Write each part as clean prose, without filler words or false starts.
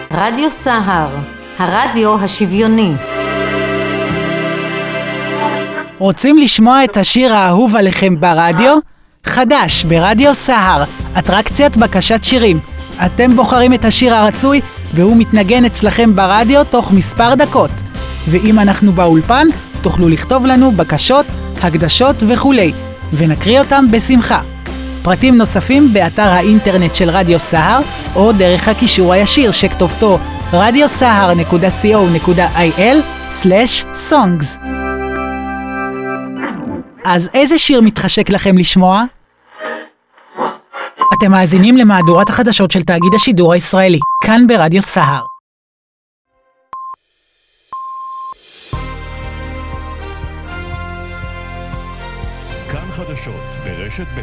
רדיו סהר, הרדיו השוויוני. רוצים לשמוע את השיר האהוב עליכם ברדיו? חדש ברדיו סהר, אטרקציית בקשת שירים. אתם בוחרים את השיר הרצוי והוא מתנגן אצלכם ברדיו תוך מספר דקות. ואם אנחנו באולפן, תוכלו לכתוב לנו בקשות, הקדשות וכולי, ונקריא אותם בשמחה. פרטים נוספים באתר האינטרנט של רדיו סהר, או דרך הקישור הישיר שכתובתו radiosahar.co.il/songs. אז איזה שיר מתחשק לכם לשמוע? אתם מאזינים למהדורת החדשות של תאגיד השידור הישראלי, כאן ברדיו סהר. כאן חדשות ברשת ב'.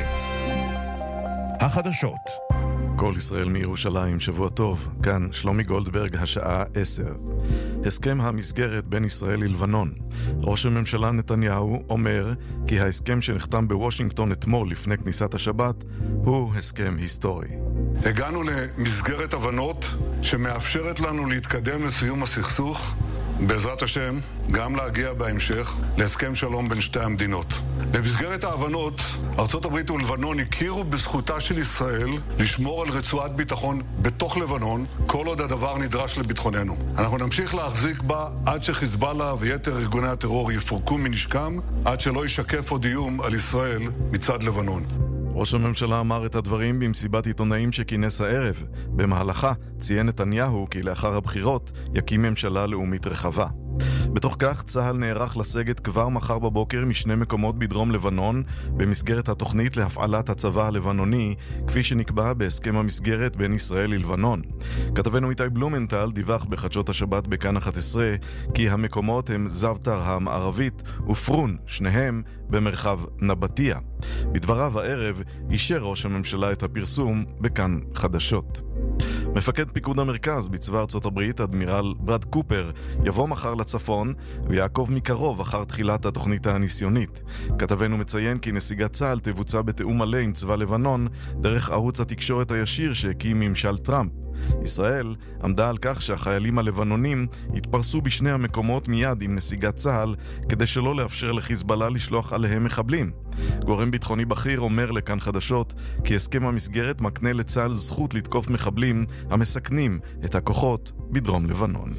החדשות. כל ישראל מירושלים, שבוע טוב. כאן שלומי גולדברג, השעה 10. הסכם המסגרת בין ישראל ללבנון. ראש הממשלה נתניהו אומר כי ההסכם שנחתם בוושינגטון אתמול לפני כניסת השבת הוא הסכם היסטורי. הגענו למסגרת הבנות שמאפשרת לנו להתקדם לסיום הסכסוך, בעזרת השם גם להגיע בהמשך להסכם שלום בין שתי המדינות. במסגרת ההבנות, ארצות הברית ולבנון הכירו בזכותה של ישראל לשמור על רצועת ביטחון בתוך לבנון, כל עוד הדבר נדרש לביטחוננו. אנחנו נמשיך להחזיק בה עד שחיזבאללה ויתר ארגוני הטרור יפורקו מנשקם, עד שלא ישקף עוד איום על ישראל מצד לבנון. ראש הממשלה אמר את הדברים במסיבת עיתונאים שכינס הערב. במהלכה ציין נתניהו כי לאחר הבחירות יקים ממשלה לאומית רחבה. בתוך כך צה"ל נערך לסגת כבר מחר בבוקר משני מקומות בדרום לבנון במסגרת התוכנית להפעלת הצבא הלבנוני כפי שנקבע בהסכם המסגרת בין ישראל ללבנון. כתבנו איתי בלומנטל דיווח בחדשות השבת בכאן 11 כי המקומות הם זבתר המערבית ופרון, שניהם במרחב נבטיה. בדבריו הערב אישר ראש הממשלה את הפרסום בכאן חדשות. מפקד פיקוד המרכז בצבא ארצות הברית, אדמירל ברד קופר, יבוא מחר לצפון ויעקוב מקרוב אחר תחילת התוכנית הניסיונית. כתבנו מציין כי נסיגת צה"ל תבוצע בתיאום מלא עם צבא לבנון דרך ערוץ התקשורת הישיר שהקים ממשל טראמפ. ישראל עמדה על כך שהחיילים הלבנונים יתפרסו בשני המקומות מיד עם נסיגת צה"ל כדי שלא לאפשר לחיזבאללה לשלוח עליהם מחבלים. גורם ביטחוני בכיר אומר לכאן חדשות כי הסכם המסגרת מקנה לצה"ל זכות לתקוף מחבלים המסכנים את הכוחות בדרום לבנון.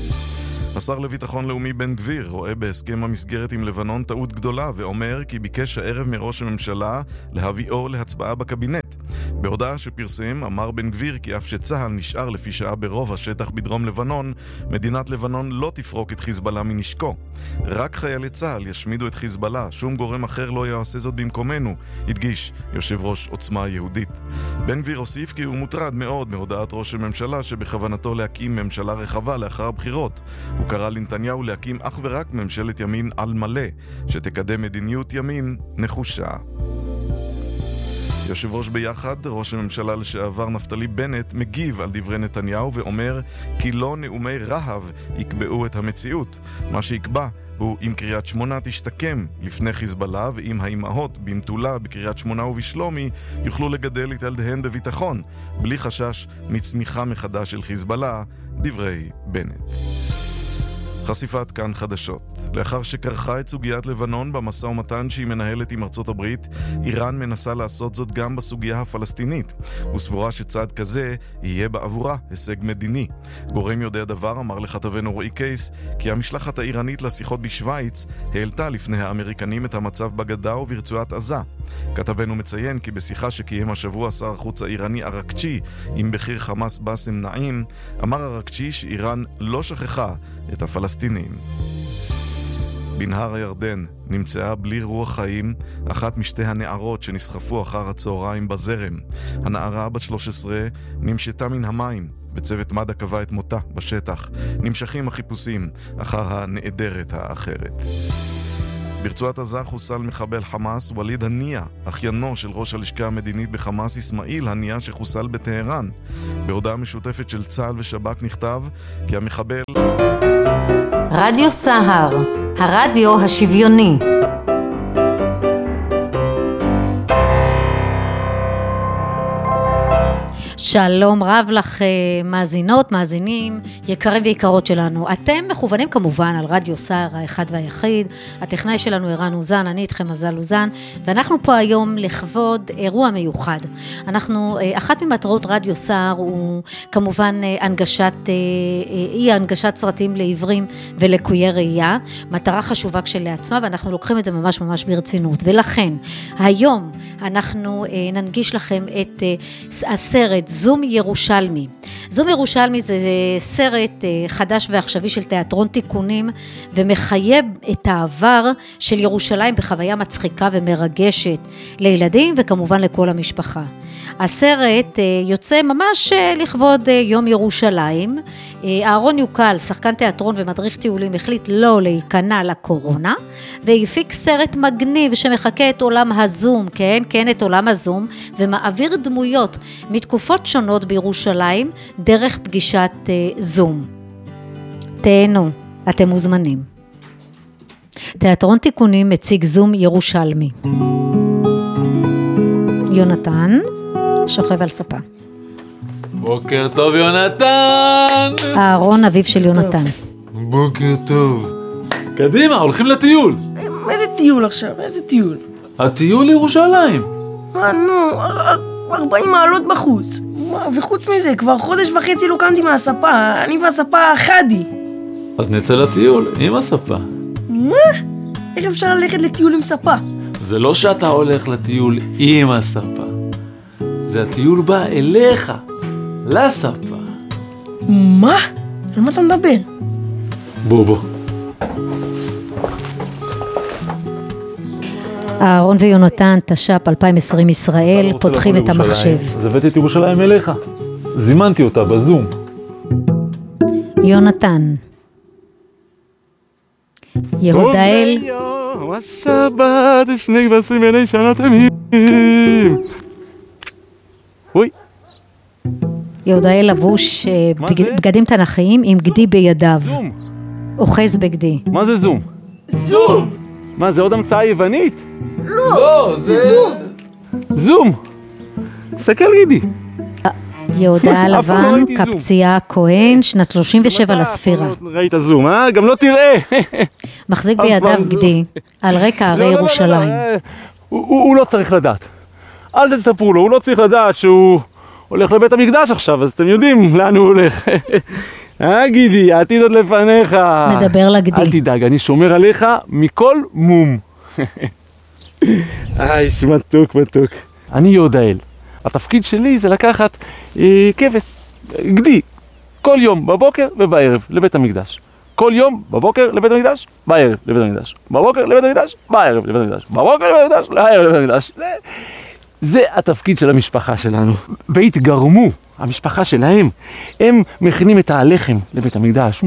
השר לביטחון לאומי בן גביר רואה בהסכם המסגרת עם לבנון טעות גדולה ואומר כי ביקש הערב מראש הממשלה להביאו להצבעה בקבינט. בהודעה שפרסם אמר בן גביר כי אף שצה"ל נשאר לפי שעה ברוב השטח בדרום לבנון, מדינת לבנון לא תפרוק את חיזבאללה מנשקו. רק חיילי צה"ל ישמידו את חיזבאללה, שום גורם אחר לא יעשה זאת במקומנו, הדגיש יושב ראש עוצמה יהודית. בן גביר הוסיף כי הוא מוטרד מאוד מהודעת ראש הממשלה שבכוונתו להקים ממשלה רחבה לאחר הבחירות. הוא קרא לנתניהו להקים אך ורק ממשלת ימין על מלא, שתקדם מדיניות ימין נחושה. יושב ראש ביחד, ראש הממשלה לשעבר נפתלי בנט, מגיב על דברי נתניהו ואומר כי לא נאומי רהב יקבעו את המציאות. מה שיקבע הוא אם קריית שמונה תשתקם לפני חיזבאללה ואם האימהות במטולה בקריית שמונה ובשלומי יוכלו לגדל את ילדיהן בביטחון, בלי חשש מצמיחה מחדש של חיזבאללה, דברי בנט. חשיפת כאן חדשות. לאחר שקרחה את סוגיית לבנון במשא ומתן שהיא מנהלת עם ארצות הברית, איראן מנסה לעשות זאת גם בסוגיה הפלסטינית, וסבורה שצעד כזה יהיה בעבורה הישג מדיני. גורם יודע דבר אמר לכתבנו רועי קייס כי המשלחת האיראנית לשיחות בשוויץ העלתה לפני האמריקנים את המצב בגדה וברצועת עזה. כתבנו מציין כי בשיחה שקיים השבוע שר החוץ האיראני ארקצ'י עם בכיר חמאס באסם נעים, אמר ארקצ'י שאיראן לא שכחה את הפלסטינים. בנהר הירדן נמצאה בלי רוח חיים אחת משתי הנערות שנסחפו אחר הצהריים בזרם. הנערה בת 13 נמשתה מן המים וצוות מד"א קבע את מותה בשטח. נמשכים החיפושים אחר הנעדרת האחרת. ברצועת עזה חוסל מחבל חמאס וליד הנייה, אחיינו של ראש הלשכה המדינית בחמאס אסמאעיל הנייה שחוסל בטהרן. בהודעה משותפת של צה"ל ושב"כ נכתב כי המחבל... רדיו סהר, הרדיו השוויוני. שלום רב לך מאזינות, מאזינים, יקרים ויקרות שלנו. אתם מכוונים כמובן על רדיו סער האחד והיחיד. הטכנאי שלנו ערן אוזן, אני איתכם מזל אוזן, ואנחנו פה היום לכבוד אירוע מיוחד. אחת ממטרות רדיו סער הוא כמובן הנגשת סרטים לעיוורים ולקויי ראייה, מטרה חשובה כשלעצמה, ואנחנו לוקחים את זה ממש ממש ברצינות. ולכן, היום אנחנו ננגיש לכם את הסרט זום ירושלמי. זום ירושלמי זה סרט חדש ועכשווי של תיאטרון תיקונים, ומחייב את העבר של ירושלים בחוויה מצחיקה ומרגשת לילדים וכמובן לכל המשפחה. הסרט יוצא ממש לכבוד יום ירושלים. אהרון יוקל, שחקן תיאטרון ומדריך טיולים, החליט לא להיכנע לקורונה, והפיק סרט מגניב שמחכה את עולם הזום, כן, את עולם הזום, ומעביר דמויות מתקופות שונות בירושלים דרך פגישת זום. תהנו, אתם מוזמנים. תיאטרון תיקונים מציג זום ירושלמי. יונתן שוכב על ספה. בוקר טוב יונתן. אהרון אביו של יונתן. בוקר טוב. קדימה, הולכים לטיול. איזה טיול עכשיו? איזה טיול? הטיול לירושלים. מה נו, 40 מעלות בחוץ. וחוץ מזה, כבר חודש וחצי לא קמתי מהספה, אני והספה חדי. אז נצא לטיול עם הספה. מה? איך אפשר ללכת לטיול עם ספה? זה לא שאתה הולך לטיול עם הספה. זה הטיול בא אליך, לספה. מה? על מה אתה מדבר? בוא. אהרון ויונתן, תש"פ 2020 ישראל, פותחים את המחשב. אז הבאתי את ירושלים אליך. זימנתי אותה בזום. יונתן. יהודאל. השבת, שני כבשים עיני שנה תמים. אוי. יהודאל לבוש בגדים תנכיים עם גדי בידיו. זום. אוחז בגדי. מה זה זום? זום! מה, זה עוד המצאה יוונית? לא, זה זום! זום! סתכל גידי. יהודה אף פעם לא לבן, ראיתי זום. קפצייה כהן, שנת 37 לספירה. ראית זום, גם לא תראה. מחזיק אף פעם בידיו זום. גדי, על רקע הרי ירושלים. הוא לא צריך לדעת. אל תספרו לו, הוא לא צריך לדעת שהוא הולך לבית המקדש עכשיו, אז אתם יודעים לאן הוא הולך. גידי, העתיד עוד לפניך. מדבר לגדי. אל תדאג, אני שומר עליך מכל מום. מתוק. אני יהודאל. התפקיד שלי זה לקחת כבש, גדי, כל יום בבוקר ובערב לבית המקדש. כל יום בבוקר לבית המקדש, בערב לבית המקדש. בבוקר לבית המקדש, בערב לבית המקדש. בבוקר לבית המקדש, בערב לבית המקדש. זה התפקיד של המשפחה שלנו. והתגרמו, המשפחה שלהם, הם מכינים את הלחם לבית המקדש.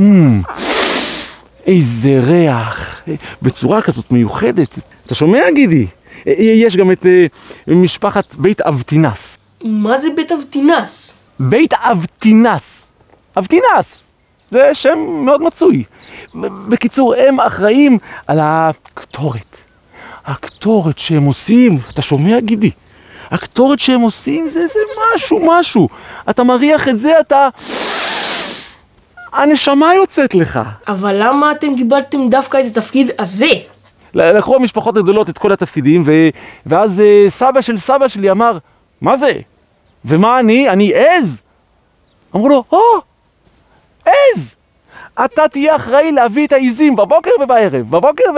איזה ריח, בצורה כזאת מיוחדת. אתה שומע, גידי? יש גם את משפחת בית אבטינס. מה זה בית אבטינס? בית אבטינס. אבטינס. זה שם מאוד מצוי. בקיצור, הם אחראים על הקטורת. הקטורת שהם עושים, אתה שומע, גידי? הקטורת שהם עושים זה משהו. אתה מריח את זה, הנשמה יוצאת לך. אבל למה אתם קיבלתם דווקא את התפקיד הזה? לקחו המשפחות הגדולות את כל התפקידים, ואז סבא של סבא שלי אמר, מה זה? ומה אני? אני עז? אמרו לו, עז! אתה תהיה אחראי להביא את העיזים בבוקר ובערב.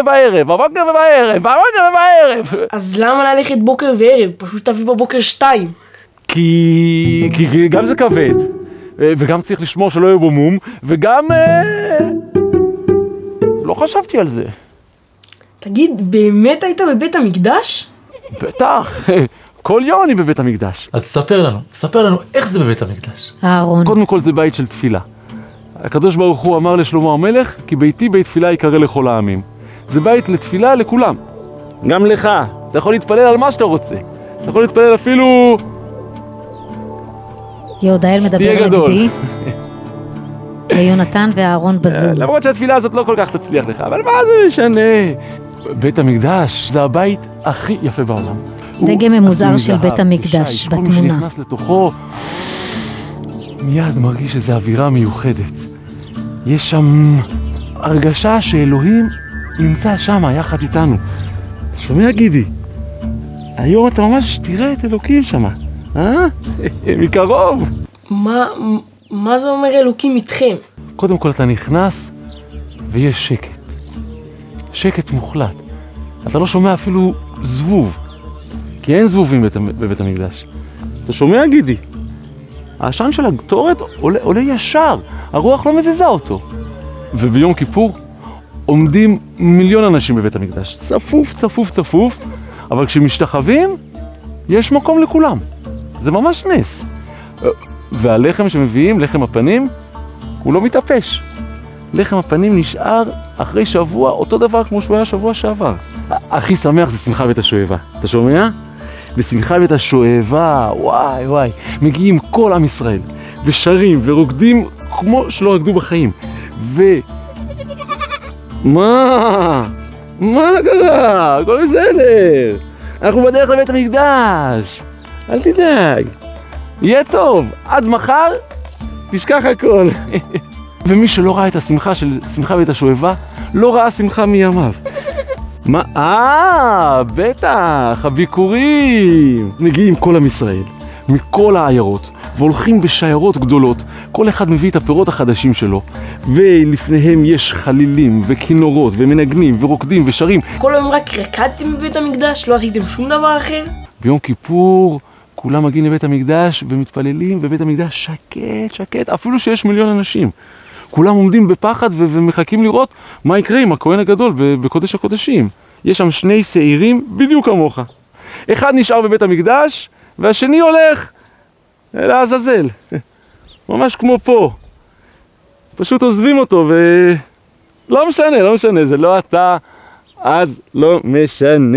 אז למה ללכת בוקר וערב? פשוט תביא בבוקר 2. כי גם זה כבד, וגם צריך לשמור שלא יהיה בו מום, וגם לא חשבתי על זה. תגיד, באמת היית בבית המקדש? בטח, כל יום אני בבית המקדש. אז ספר לנו איך זה בבית המקדש. אהרון. קודם כל זה בית של תפילה. הקדוש ברוך הוא אמר לשלמה המלך, כי ביתי בית תפילה יקרא לכל העמים. זה בית לתפילה לכולם. גם לך. אתה יכול להתפלל על מה שאתה רוצה. אתה יכול להתפלל אפילו... יהודאל מדבר לגדי. ליונתן ואהרון בזום. למרות שהתפילה הזאת לא כל כך תצליח לך, אבל מה זה משנה? בית המקדש זה הבית הכי יפה בעולם. דגם ממוזר של בית המקדש בתמונה. כל מי שנכנס לתוכו מיד מרגיש איזו אווירה מיוחדת. יש שם הרגשה שאלוהים נמצא שם יחד איתנו. שומע גידי? היום אתה ממש תראה את אלוקים שם, מקרוב. מה זה אומר אלוקים איתכם? קודם כל אתה נכנס ויש שקט. שקט מוחלט. אתה לא שומע אפילו זבוב, כי אין זבובים בבית המקדש. אתה שומע גידי? העשן של הקטורת עולה ישר, הרוח לא מזיזה אותו. וביום כיפור עומדים 1,000,000 אנשים בבית המקדש. צפוף, צפוף, צפוף, אבל כשמשתחווים, יש מקום לכולם. זה ממש נס. והלחם שמביאים, לחם הפנים, הוא לא מתאפש. לחם הפנים נשאר אחרי שבוע אותו דבר כמו שהוא היה שבוע שעבר. הכי שמח זה שמחה בית השואבה. אתה שומע? בשמחה בית השואבה, וואי וואי, מגיעים כל עם ישראל, ושרים ורוקדים כמו שלא רקדו בחיים. מה קרה? הכל בסדר. אנחנו בדרך לבית המקדש. אל תדאג. יהיה טוב. עד מחר תשכח הכל. ומי שלא ראה את השמחה של שמחה בית השואבה, לא ראה שמחה מימיו. בטח, הביקורים. מגיעים כל עם ישראל, מכל העיירות, והולכים בשיירות גדולות. כל אחד מביא את הפירות החדשים שלו, ולפניהם יש חלילים וכינורות ומנגנים ורוקדים ושרים. כל היום רק רקדתם בבית המקדש? לא עשיתם שום דבר אחר? ביום כיפור כולם מגיעים לבית המקדש ומתפללים, ובית המקדש שקט, שקט, אפילו שיש 1,000,000 אנשים. כולם עומדים בפחד ומחכים לראות מה יקרה עם הכהן הגדול בקודש הקודשים. יש שם 2 שעירים בדיוק כמוך. אחד נשאר בבית המקדש, והשני הולך לעזאזל. ממש כמו פה. פשוט עוזבים אותו לא משנה, זה לא אתה, אז לא משנה.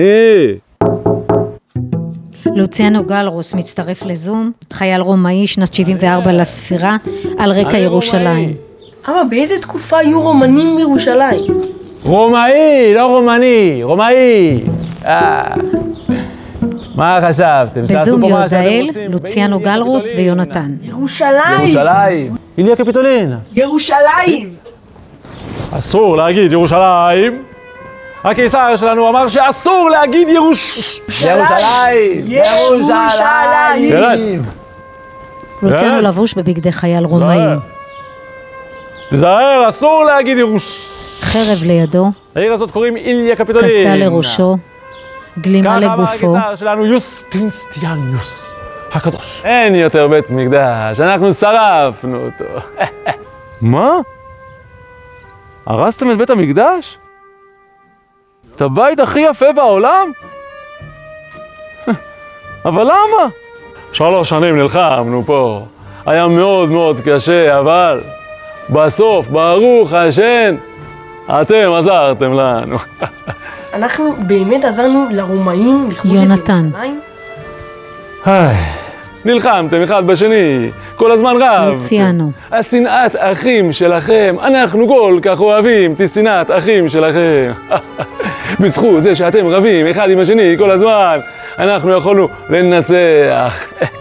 לוציאנו גלרוס מצטרף לזום, חייל רומאי שנת 74 לספירה, על רקע ירושלים. אבל באיזה תקופה היו רומנים בירושלים? רומאי, לא רומני, רומאי. מה חשבתם? בזום יהודאל, לוציאנו גלרוס ויונתן. ירושלים! איליה קפיטולין. ירושלים! אסור להגיד ירושלים. הקיסר שלנו אמר שאסור להגיד ירושלים. ירושלים! לוציאנו לבוש בבגדי חייל רומאי. תזהר, אסור להגיד חרב לידו. העיר הזאת קוראים איליה קפיטולין. קסדה לראשו. גלימה לגופו. ככה אמר הקיסר שלנו יוסטיניאנוס הקדוש. אין יותר בית מקדש, אנחנו שרפנו אותו. מה? הרסתם את בית המקדש? את הבית הכי יפה בעולם? אבל למה? 3 שנים נלחמנו פה. היה מאוד מאוד קשה, אבל בסוף, ברוך השם, אתם עזרתם לנו. אנחנו באמת עזרנו לרומאים לכבוש את יונתן. ירושלים? נלחמתם אחד בשני, כל הזמן רב. לוציאנו. השנאת אחים שלכם, אנחנו כל כך אוהבים את שנאת אחים שלכם. בזכות זה שאתם רבים אחד עם השני כל הזמן, אנחנו יכולנו לנצח.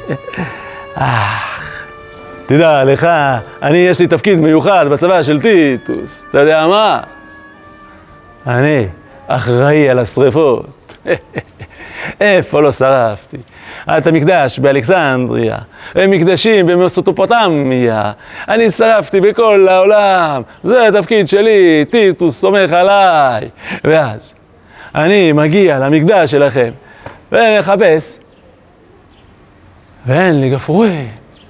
תדע לך, יש לי תפקיד מיוחד בצבא של טיטוס. אתה יודע מה? אני אחראי על השריפות. איפה לא שרפתי? את המקדש באלכסנדריה, מקדשים במסופוטמיה, אני שרפתי בכל העולם, זה התפקיד שלי, טיטוס סומך עליי. ואז אני מגיע למקדש שלכם ומחפש, ואין לי גפרורים.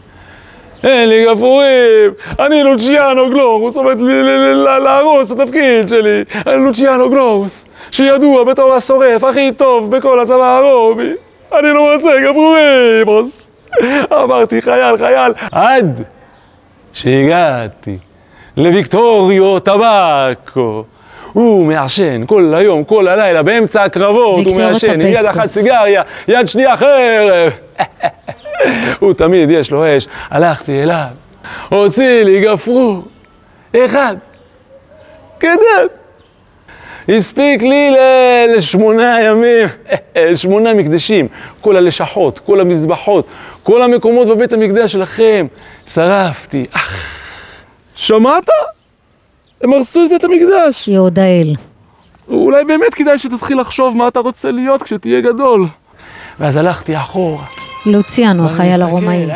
אני לוציאנו גלורוס, עומד להרוס את התפקיד שלי. אני לוציאנו גלורוס, שידוע בתור השורף הכי טוב בכל הצבא הרומי. אני לא מוצא גפרורים. אמרתי חייל, עד שהגעתי לוויקטוריו טבקו. הוא מעשן כל היום, כל הלילה, באמצע הקרבות הוא מעשן, עם יד אחת סיגריה, יד שנייה חרב. הוא תמיד יש לו אש. הלכתי אליו, הוציא לי גפרור אחד, קטן, הספיק לי ל8 ימים, 8 מקדשים, כל הלשכות, כל המזבחות, כל המקומות בבית המקדש שלכם, שרפתי. שמעת? הם הרסו את בית המקדש. יהודאל. אולי באמת כדאי שתתחיל לחשוב מה אתה רוצה להיות כשתהיה גדול. ואז הלכתי אחורה. לוציאנו, החייל הרומאי.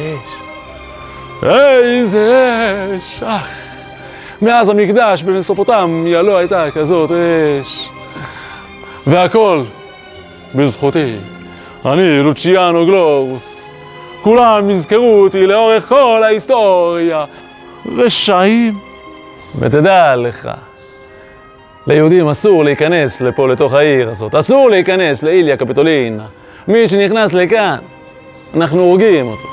איזה אש. מאז המקדש במסופוטמיה לא הייתה כזאת אש. והכל בזכותי. אני לוציאנו גלורוס. כולם יזכרו אותי לאורך כל ההיסטוריה. רשעים. ותדע לך, ליהודים אסור להיכנס לפה לתוך העיר הזאת. אסור להיכנס לאיליה קפיטולינה. מי שנכנס לכאן, אנחנו הורגים אותו.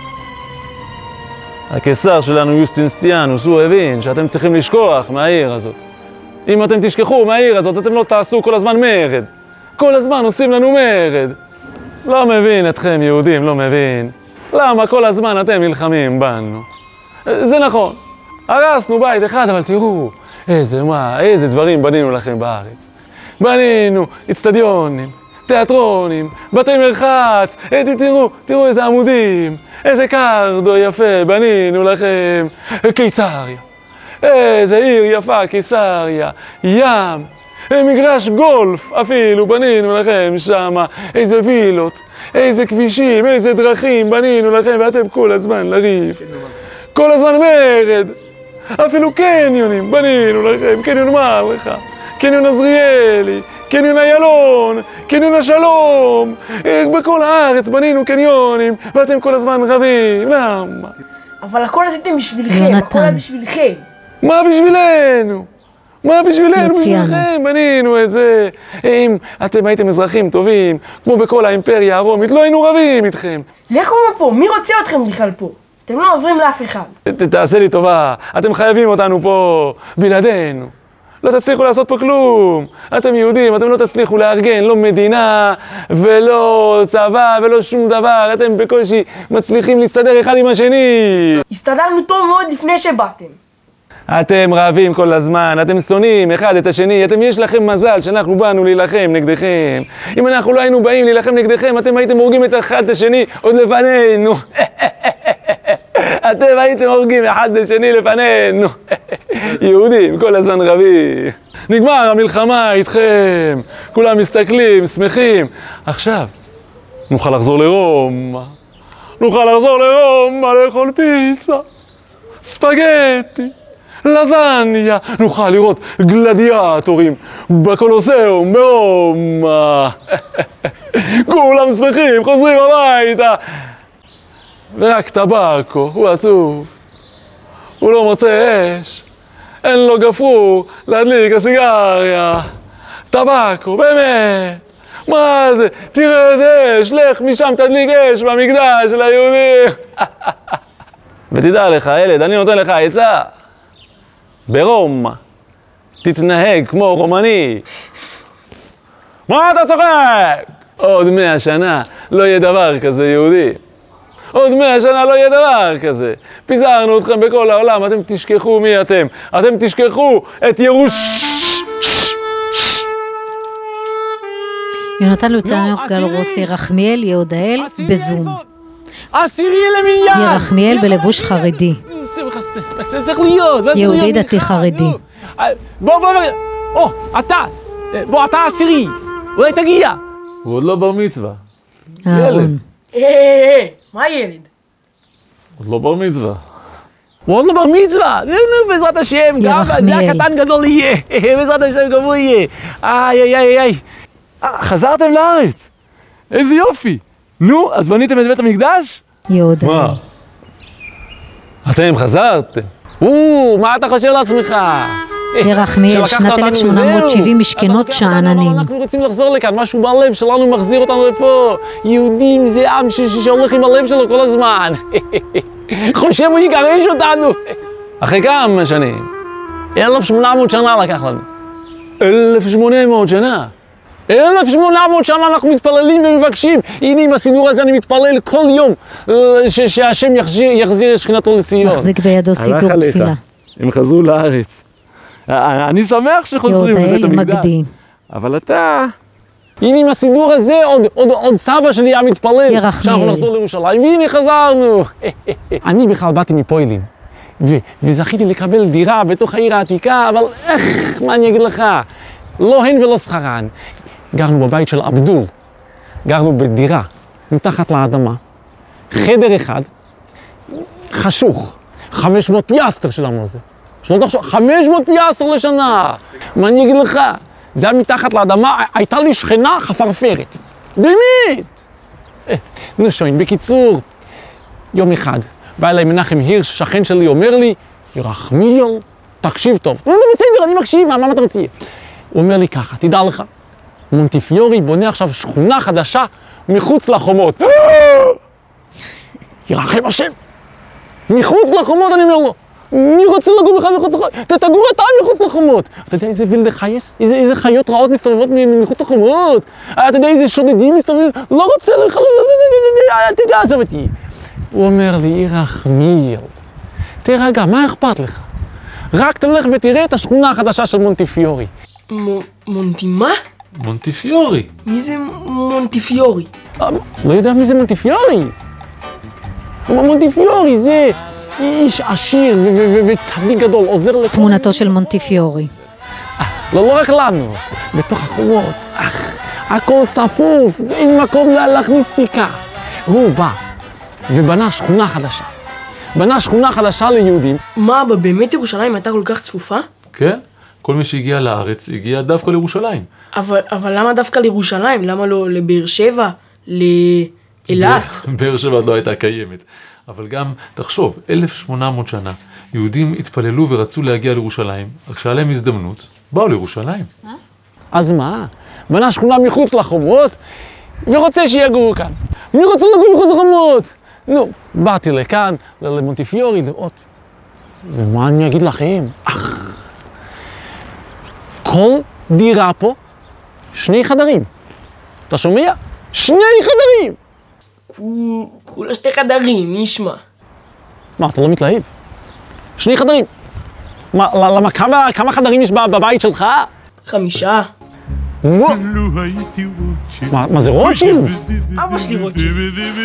הקיסר שלנו יוסטיניאנוס, הוא הבין שאתם צריכים לשכוח מהעיר הזאת. אם אתם תשכחו מהעיר הזאת, אתם לא תעשו כל הזמן מרד. כל הזמן עושים לנו מרד. לא מבין אתכם יהודים, לא מבין. למה כל הזמן אתם נלחמים בנו? זה נכון. הרסנו בית אחד, אבל תראו, איזה דברים בנינו לכם בארץ. בנינו אצטדיונים, תיאטרונים, בתי מרחץ, תראו איזה עמודים, איזה קרדו יפה בנינו לכם, קיסריה. איזה עיר יפה, קיסריה, ים, מגרש גולף אפילו בנינו לכם שמה, איזה וילות, איזה כבישים, איזה דרכים בנינו לכם, ואתם כל הזמן לריב. כל הזמן מרד. אפילו קניונים בנינו לכם, קניון מלכה, קניון עזריאלי, קניון איילון, קניון השלום. בכל הארץ בנינו קניונים, ואתם כל הזמן רבים. למה? אבל הכל עשיתם בשבילכם, הכל היה בשבילכם. מה בשבילנו? מה בשבילנו? בשבילכם בנינו את זה. אם אתם הייתם אזרחים טובים, כמו בכל האימפריה הרומית, לא היינו רבים איתכם. לכו מפה, מי רוצה אתכם בכלל פה? אתם לא עוזרים לאף אחד. תעשה לי טובה, אתם חייבים אותנו פה בלעדינו. לא תצליחו לעשות פה כלום. אתם יהודים, אתם לא תצליחו לארגן, לא מדינה ולא צבא ולא שום דבר. אתם בקושי מצליחים להסתדר אחד עם השני. הסתדרנו טוב מאוד לפני שבאתם. אתם רבים כל הזמן, אתם שונאים אחד את השני, יש לכם מזל שאנחנו באנו להילחם נגדכם. אם אנחנו לא היינו באים להילחם נגדכם, אתם הייתם הורגים את אחד את השני עוד לפנינו. אתם הייתם הורגים אחד את השני לפנינו. יהודים כל הזמן רבים. נגמר המלחמה איתכם, כולם מסתכלים, שמחים. עכשיו, נוכל לחזור לרומא. לאכול פיצה, ספגטי, לזניה, נוכל לראות גלדיאטורים בקולוסיאום ברומא. כולם שמחים, חוזרים הביתה. ורק טבקו, הוא עצוב. הוא לא מוצא אש. אין לו גפרור להדליק הסיגריה. טבקו, באמת. מה זה? תראה איזה אש, לך משם תדליק אש במקדש של היהודים. ותדע לך, ילד, אני נותן לך עצה. ברומא, תתנהג כמו רומני. מה אתה צוחק? עוד 100 שנה לא יהיה דבר כזה יהודי. עוד 100 שנה לא יהיה דבר כזה. פיזרנו אתכם בכל העולם, אתם תשכחו מי אתם. אתם תשכחו את יונתן לוציאנו גלרוס, ירחמיאל יהודאל בזום. ירחמיאל בלבוש חרדי. יהודי דתי חרדי. אתה עשירי, אולי תגיע. הוא עוד לא בר מצווה. אהרון. מה ילד? עוד לא בר מצווה. הוא עוד לא בר מצווה. בעזרת השם, גם זה הקטן גדול יהיה. בעזרת השם גם הוא יהיה. איי. חזרתם לארץ. איזה יופי. נו, אז בניתם את בית המקדש? יהודי. מה? אתם חזרתם. מה אתה חושב לעצמך? ירחמיאל, שנת 1870, משכנות שאננים. אנחנו רוצים לחזור לכאן, משהו בלב שלנו מחזיר אותנו לפה. יהודים זה עם שהולך עם הלב שלו כל הזמן. חושב הוא יגרש אותנו. אחרי כמה שנים? 1800 שנה לקח לנו. 1800 שנה? 1800 שנה אנחנו מתפללים ומבקשים. הנה עם הסידור הזה אני מתפלל כל יום שהשם יחזיר את שכינתו לציון. מחזיק בידו סידור תפילה. הם חזרו לארץ. אני שמח שחוזרים לבית יהודאל המקדש. מגדי. אבל אתה... הנה עם הסידור הזה, עוד סבא שלי היה מתפלל. ירחמיאל. שאנחנו נחזור לירושלים, והנה חזרנו. אני בכלל באתי מפוילין, וזכיתי לקבל דירה בתוך העיר העתיקה, אבל מה אני אגיד לך? לא הן ולא שכרן. גרנו בבית של אבדול, גרנו בדירה, מתחת לאדמה. חדר אחד, חשוך, 500 פיאסטר שלנו על זה. 500 פיאסטר לשנה. מה אני אגיד לך? זה היה מתחת לאדמה, הייתה לי שכנה חפרפרת. באמת! נו שוין, בקיצור, יום אחד, בא אליי מנחם הירש, שכן שלי, אומר לי, ירחמיאל, תקשיב טוב. לא, בסדר, אני מקשיב, מה אתה מציע? הוא אומר לי ככה, תדע לך, מונטיפיורי בונה עכשיו שכונה חדשה מחוץ לחומות. ירחם השם! מחוץ לחומות, אני אומר לו. מי רוצה לגור בכלל מחוץ לחומות? תגור אתה מחוץ לחומות. אתה יודע איזה וילדה חייס? איזה חיות רעות מסתובבות מחוץ לחומות? אתה יודע איזה שודדים מסתובבים? לא רוצה לך, עזוב אותי. הוא אומר לי, ירחמיאל, תירגע, מה אכפת לך? רק תלך ותראה את השכונה החדשה של מונטיפיורי. מונטי מה? מונטיפיורי. מי זה מונטיפיורי? לא יודע מי זה מונטיפיורי. מונטיפיורי זה איש עשיר וצדיק גדול, עוזר לכולם. תמונתו של מונטיפיורי. לא רק לנו, בתוך החומות. הכל צפוף, אין מקום להכניס סיכה. הוא בא ובנה שכונה חדשה. בנה שכונה חדשה ליהודים. מה, באמת ירושלים הייתה כל כך צפופה? כן? כל מי שהגיע לארץ הגיע דווקא לירושלים. אבל למה דווקא לירושלים? למה לא לבאר שבע? לאילת? באר שבע לא הייתה קיימת. אבל גם, תחשוב, 1800 שנה, יהודים התפללו ורצו להגיע לירושלים, אז כשהיה להם הזדמנות, באו לירושלים. אז מה? בנה שכונה מחוץ לחומות, ורוצה שיגורו כאן. מי רוצה לגור מחוץ לחומות? נו, באתי לכאן, למונטיפיורי, לראות. ומה אני אגיד לכם? כל דירה פה, 2 חדרים. אתה שומע? 2 חדרים! כולה 2 חדרים, מי ישמע? מה, אתה לא מתלהב? 2 חדרים. מה, למה כמה חדרים יש בבית שלך? 5. מה זה רוטשילד? אבא שלי רוטשילד.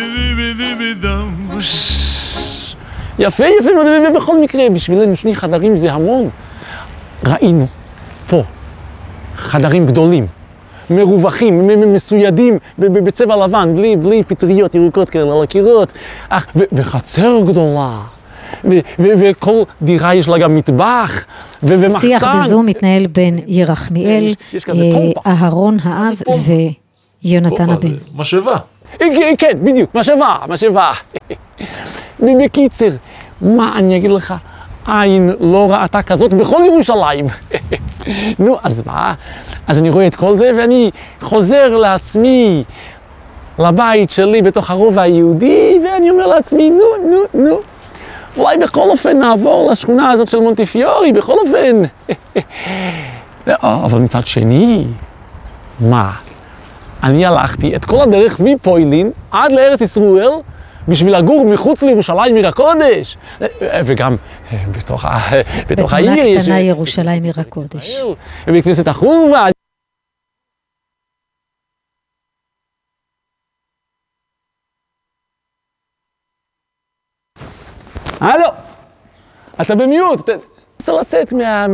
יפה, בכל מקרה, בשבילנו 2 חדרים זה המון. ראינו פה חדרים גדולים, מרווחים, מסוידים, בצבע לבן, בלי פטריות ירוקות כאלה על הקירות, וחצר גדולה, וכל דירה יש לה גם מטבח, ומחסן. שיח בזום מתנהל בין ירחמיאל, אהרון האב ויונתן הבן. משאבה. כן, בדיוק, משאבה. בקיצר, מה אני אגיד לך? עין לא ראתה כזאת בכל ירושלים. נו, אז מה? אז אני רואה את כל זה ואני חוזר לעצמי, לבית שלי בתוך הרובע היהודי, ואני אומר לעצמי, נו, אולי בכל אופן נעבור לשכונה הזאת של מונטיפיורי, בכל אופן. אבל מצד שני, מה? אני הלכתי את כל הדרך מפוילין עד לארץ ישראל, בשביל לגור מחוץ לירושלים עיר הקודש, וגם בתוך העיר בתמונה קטנה ירושלים עיר הקודש. ובכנסת החורבה. הלו, אתה במיוט, אתה רוצה לצאת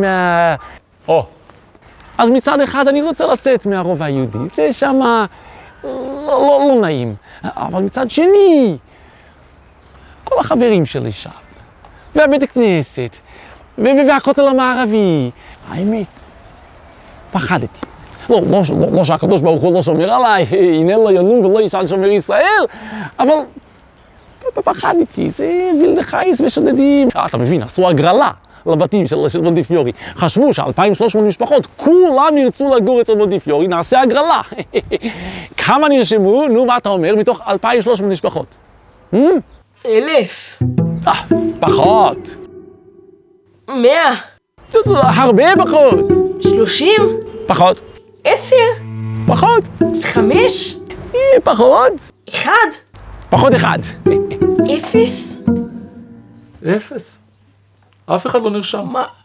אז מצד אחד אני רוצה לצאת מהרובע היהודי, זה שמה לא נעים, אבל מצד שני, כל החברים שלי שם, והבית הכנסת, והכותל המערבי, האמת, פחדתי. לא שהקדוש ברוך הוא לא שומר עליי, הנה לא ינום ולא ישן שומר ישראל, אבל פחדתי, זה וילדה חייס ושודדים. אתה מבין, עשו הגרלה לבתים של מונטיפיורי. חשבו ש2,300 משפחות, כולם ירצו לגור אצל מונטיפיורי, נעשה הגרלה. כמה נרשמו? נו, מה אתה אומר? מתוך 2,300 משפחות. 1,000. פחות. 100. הרבה פחות. 30. פחות. 10. פחות. 5. פחות. 1. פחות 1. 0. 0. אף אחד לא נרשם. מה?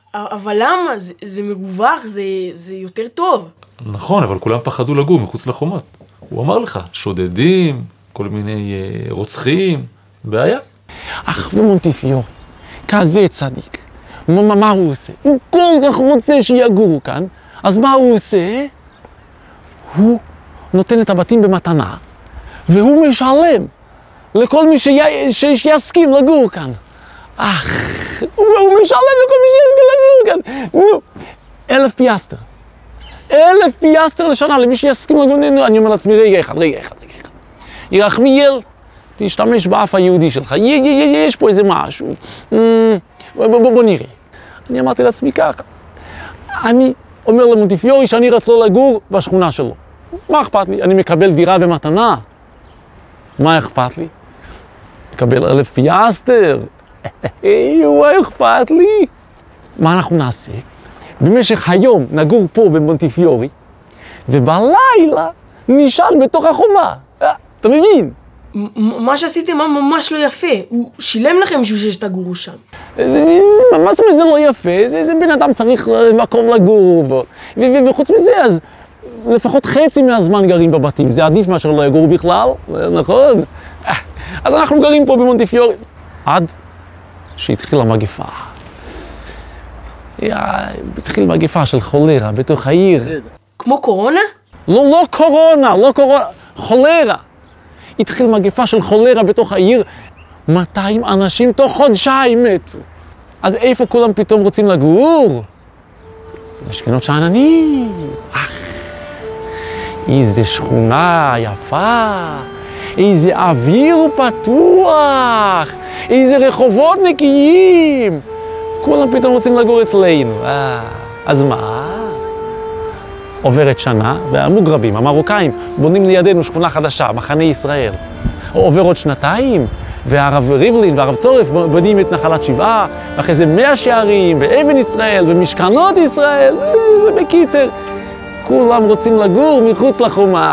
אבל למה? זה מרווח, זה יותר טוב. נכון, אבל כולם פחדו לגור מחוץ לחומות. הוא אמר לך, שודדים, כל מיני רוצחים, בעיה. אך ומונטיפיורי, כזה צדיק, מה הוא עושה? הוא כל כך רוצה שיגורו כאן, אז מה הוא עושה? הוא נותן את הבתים במתנה, והוא משלם לכל מי שיסכים לגור כאן. הוא משלם לכל מי שיסכים לגור כאן. נו, 1,000 פיאסטר. 1,000 פיאסטר לשנה למי שיסכים לגור. אני אומר לעצמי, רגע אחד. ירחמיאל, תשתמש באף היהודי שלך. יש פה איזה משהו. בוא נראה. אני אמרתי לעצמי ככה. אני אומר למונטיפיורי שאני רצה לגור בשכונה שלו. מה אכפת לי? אני מקבל דירה במתנה. מה אכפת לי? מקבל 1,000 פיאסטר. מה אכפת לי? מה אנחנו נעשה? במשך היום נגור פה במונטיפיורי, ובלילה נשאל בתוך החומה. אתה מבין? מה שעשיתם ממש לא יפה. הוא שילם לכם בשביל שתגורו שם. מה זאת אומרת זה לא יפה? זה בן אדם צריך מקום לגור בו. וחוץ מזה, אז לפחות חצי מהזמן גרים בבתים. זה עדיף מאשר לא יגורו בכלל, נכון? אז אנחנו גרים פה במונטיפיורי. עד שהתחילה מגפה. התחיל מגפה של חולרה בתוך העיר. כמו קורונה? לא קורונה, חולרה. התחיל מגפה של חולרה בתוך העיר, 200 אנשים תוך חודשיים מתו. אז איפה כולם פתאום רוצים לגור? בשכונות שאננים. איזה שכונה יפה, איזה אוויר פתוח, איזה רחובות נקיים. כולם פתאום רוצים לגור אצלנו. אז מה? עוברת שנה, והמוגרבים, המרוקאים, בונים לידינו שכונה חדשה, מחנה ישראל. עובר עוד שנתיים, והרב ריבלין והרב צורף בונים את נחלת שבעה, ואחרי זה 100 שערים, ואבן ישראל, ומשכנות ישראל, ובקיצר, כולם רוצים לגור מחוץ לחומה.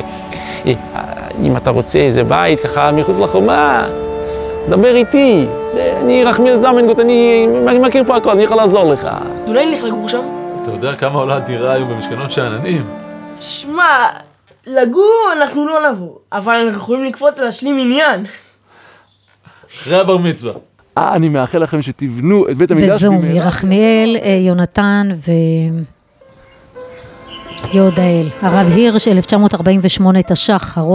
אם אתה רוצה איזה בית ככה מחוץ לחומה, דבר איתי. אני רחמיאל זמנגוט, אני מכיר פה הכל, אני יכול לעזור לך. אולי נלך לגור שם? אתה יודע כמה עולה דירה היום במשכנות שאננים? שמע, לגור אנחנו לא נבוא, אבל אנחנו יכולים לקפוץ להשלים עניין. אחרי הבר מצווה. אני מאחל לכם שתבנו את בית המקדש. בזום, ירחמיאל, יונתן ויהודאל. הרב הירש, 1948 תש"ח.